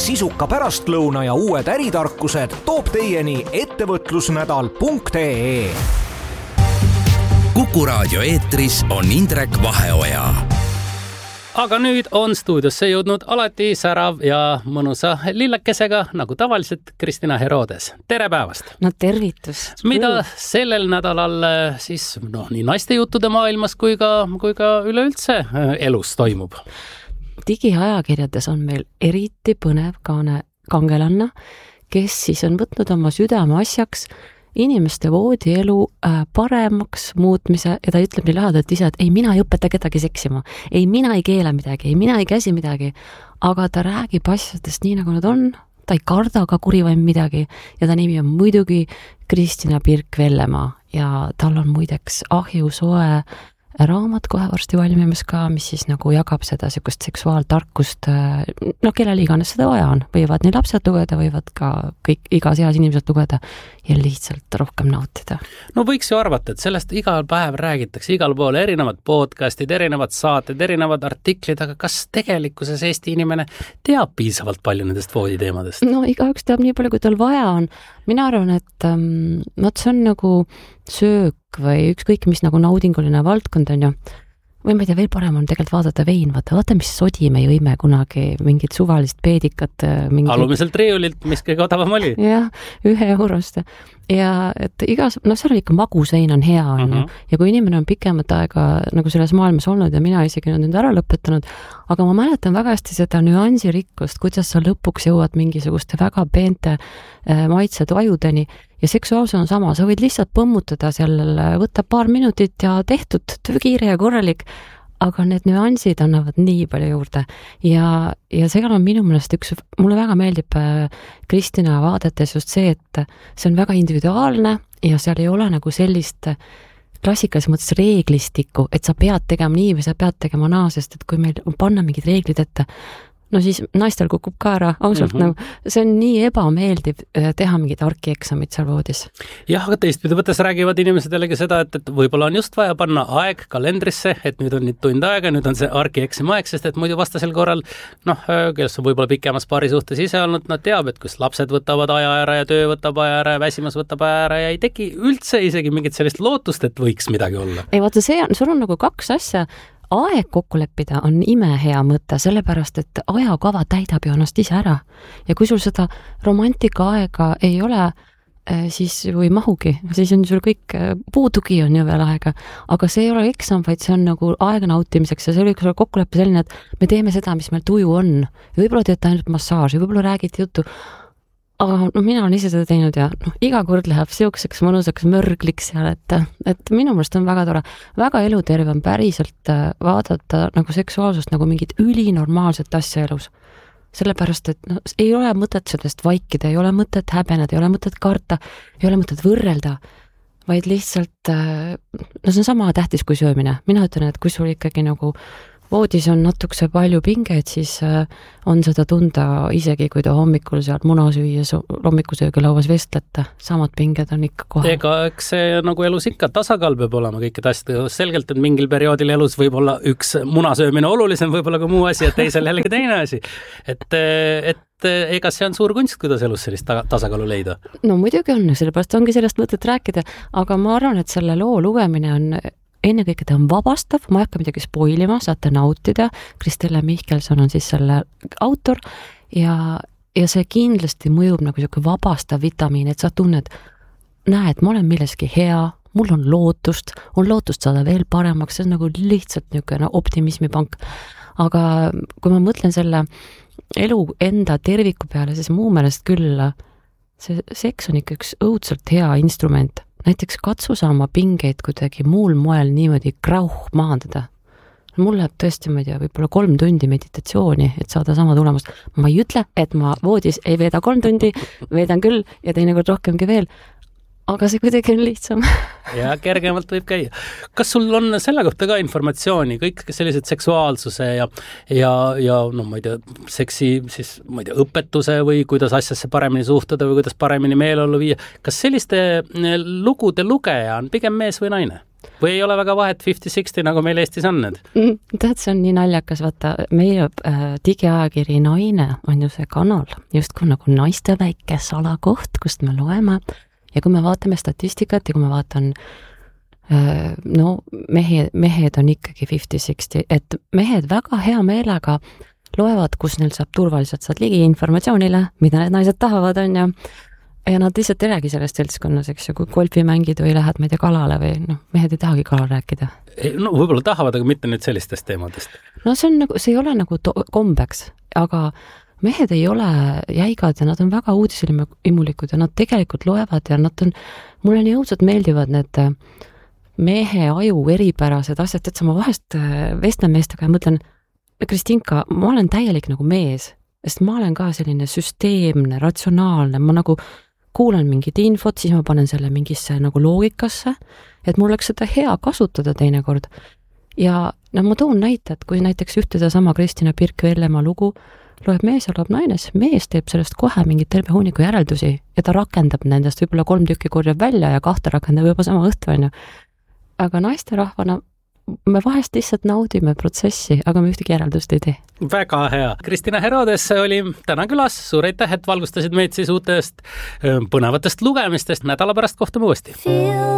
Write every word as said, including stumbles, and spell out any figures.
sisuka pärastlõuna ja uued äritarkused toob teieni ettevõtlusnädal punkt ee. Kuku raadio eetris on Indrek Vaheoja. Aga nüüd on stuudiosse jõudnud alati särav ja mõnusa lillakesega, nagu tavaliselt Kristina Herodes. Tere päevast! No tervitus! Mida sellel nädalal siis no, nii naiste juttude maailmas kui ka, kui ka üleüldse elus toimub? Digiajakirjades on meil eriti põnev kaane, kangelanna, kes siis on võtnud oma südame asjaks inimeste voodielu paremaks muutmise ja ta ütleb nii lahedalt ise, et ei, mina ei õpeta kedagi seksima, ei, mina ei keela midagi, ei, mina ei käsi midagi, aga ta räägib asjadest nii, nagu nad on, ta ei karda ka kurivaim midagi ja ta nimi on muidugi Kristina Pirk-Vellemaa ja tal on muideks ahju soe raamat kohe varsti valmimas ka, mis siis nagu jagab seda sükust seksuaaltarkust, no kellel iganes seda vaja on, võivad nii lapsed lugeda, võivad ka kõik igas eas inimesed lugeda ja lihtsalt rohkem nautida. No võiks ju arvata, et sellest igal päev räägitakse, igal pool erinevad podcastid, erinevad saated, erinevad artiklid, aga kas tegelikkuses Eesti inimene teab piisavalt palju nendest vooditeemadest? No igaüks teab nii palju, kui tal vaja on. Mina arvan, et um, võt, see on nagu söök või ükskõik mis nagu naudinguline valdkond on ju, või ma ei tea, veel parem on tegelikult vaadata vein, vaata, vaata mis sodi me jõime kunagi mingit suvalist peedikat mingit... alumiselt riiulilt, mis kõige odavam oli. Jah, ühe eurost ja et igas, no seal on ikka magusvein on hea on uh-huh. ju, ja kui inimene on pikemat aega nagu selles maailmas olnud ja mina isegi olen nüüd ära lõpetanud, aga ma mäletan väga hästi seda nüansirikkust, kuidas sa lõpuks jõuad mingisuguste väga peente äh, maitsed ajudeni ja seksuaalse on sama, sa võid lihtsalt põmmutada sellele, võtta paar minutit ja tehtud, töö kiire ja korralik, aga need nüansid annavad nii palju juurde ja, ja seal on minu meelest üks, mulle väga meeldib Kristina vaadetes just see, et see on väga individuaalne ja seal ei ole nagu sellist klassikalises mõttes reeglistikku, et sa pead tegema nii või sa pead tegema naa, sest et kui meil panna mingid reeglid ette, no siis naistel kukub ka ära, ausalt mm -hmm. nagu, see on nii ebameeldiv teha mingid arkieksamid seal voodis. Jah, aga teistpidi võttes räägivad inimesed jällegi seda, et, et võib-olla on just vaja panna aeg kalendrisse, et nüüd on nüüd tund aega, nüüd on see arkieksami aeg, sest et muidu vastasel korral, noh, kes on võib-olla pikemas paari suhtes ise olnud, nad teab, et kus lapsed võtavad aja ära ja töö võtab aja ära ja väsimas võtab aja ära ja ei teki üldse isegi mingit sellist lootust, et võiks midagi olla. Ei, vaata, see on, sul on nagu kaks asja. Aeg kokku leppida on imehea mõte, sellepärast, et ajakava täidab ju ennast ise ära. Ja kui sul seda romantika aega ei ole, siis või mahugi, siis on sul kõik, puudugi on ju veel aega, aga see ei ole eksam, vaid see on nagu aega nautimiseks ja see oli kokkuleppe selline, et me teeme seda, mis meil tuju on. Võib-olla teete ainult massaaži, võib-olla räägite juttu, aga no, mina olen ise seda teinud ja no, iga kord läheb siukseks mõnusaks mörgliks seal, et, et minu meelest on väga tore, väga eluterve on päriselt vaadata nagu seksuaalsust nagu mingit ülinormaalset asja elus. Sellepärast, et no, ei ole mõtet sellest vaikida, ei ole mõtet häbeneda, ei ole mõtet karta, ei ole mõtet võrrelda, vaid lihtsalt, no see on sama tähtis kui söömine. Mina ütlen, et kui sul ikkagi nagu voodis on natukse palju pingeid, siis on seda tunda isegi, kui ta hommikul sealt muna süües hommikusöögilauas vestlete. Samad pinged on ikka kohe. Ega eks see nagu elus ikka tasakaal peab olema kõikide asjad. Selgelt, et mingil perioodil elus võib olla üks munasöömine olulisem, võib-olla ka muu asi, et teisel jällegi teine asi. Et, et ega see on suur kunst, kuidas elus sellist tasakaalu leida? No muidugi on, sellepärast ongi sellest mõtet rääkida, aga ma arvan, et selle loo lugemine on ennekõike ta on vabastav, ma ei hakka midagi spoilima, saate nautida, Kristelle Mihkelson on siis selle autor ja, ja see kindlasti mõjub nagu selline vabastav vitamiin, et sa tunned, näed, ma olen milleski hea, mul on lootust, on lootust saada veel paremaks, see on nagu lihtsalt niisugune optimismipank. Aga kui ma mõtlen selle elu enda terviku peale, siis muu meelest küll see seks on ikka üks õudselt hea instrument. Näiteks katsu saama pingeid kuidagi muul moel niimoodi krauh maandada. Mul läheb tõesti, ma ei tea, võib-olla kolm tundi meditatsiooni, et saada sama tulemust. Ma ei ütle, et ma voodis ei veeda kolm tundi, veedan küll ja teinekord rohkemgi veel, aga see kuidagi on lihtsam. Ja kergemalt võib käia. Kas sul on selle kohta ka informatsiooni, kõik sellised seksuaalsuse ja, ja, ja no, ma ei tea, seksi siis, ma ei tea, õpetuse või kuidas asjasse paremini suhtuda või kuidas paremini meeleollu viia. Kas selliste lugude lugeja on pigem mees või naine? või ei ole väga vahet fifty sixty, nagu meil Eestis on need? Tead, see on nii naljakas, vaata, meie äh, digiajakiri Naine on ju see kanal, justkui nagu naiste väike salakoht, kust me loeme ja kui me vaatame statistikat ja kui me vaatan äh, no mehe, mehed on ikkagi fifty sixty, et mehed väga hea meelega loevad, kus neil saab turvaliselt saad ligi informatsioonile, mida need naised tahavad, on ju. Ja nad lihtsalt ei räägi sellest seltskonnas, eks ju, kui golfi mängid või lähed, ma ei tea, kalale või noh, mehed ei tahagi kalal rääkida. No võib-olla tahavad, aga mitte nüüd sellistest teemadest. No see on nagu, see ei ole nagu to- kombeks, aga mehed ei ole jäigad ja nad on väga uudiselimulikud ja nad tegelikult loevad ja nad on, mulle nii õudselt meeldivad need mehe aju eripärased asjad, et sa ma vahest vestlen meestega ja mõtlen, Kristinka, ma olen täielik nagu mees, sest ma olen ka selline süsteemne, ratsionaalne, ma nagu kuulan mingit infot, siis ma panen selle mingisse nagu loogikasse, et mul oleks seda hea kasutada teinekord. Ja no ma toon näite, et kui näiteks ühteda sama Kristina Pirk-Vellemaa lugu loeb mees ja loeb naine, siis mees teeb sellest kohe mingit terve hunniku järeldusi ja ta rakendab nendest, võib-olla kolm tükki korjab välja ja kahte rakendab juba sama õhtu, on ju. Aga naisterahvana me vahest lihtsalt naudime protsessi, aga me ühtegi järeldust ei tee. Väga hea. Kristina Herodes oli täna külas. Suur aitäh, et valgustasid meid siis uutest põnevatest lugemistest. Nädala pärast kohtume uuesti.